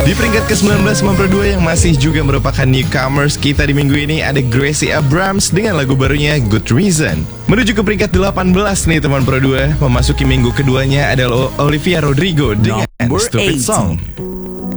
Di peringkat ke-19 Pro 2 yang masih juga merupakan newcomers kita di minggu ini ada Gracie Abrams dengan lagu barunya Good Reason. Menuju ke peringkat 18 nih teman Pro 2, memasuki minggu keduanya adalah Olivia Rodrigo dengan Number Stupid 18. Song.